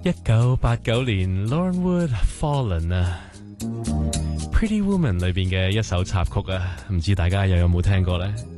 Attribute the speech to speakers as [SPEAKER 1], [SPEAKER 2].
[SPEAKER 1] 1989年 Lauren Wood Fallen 啊 Pretty Woman 裏邊嘅一首插曲啊，唔知大家又有冇聽過呢？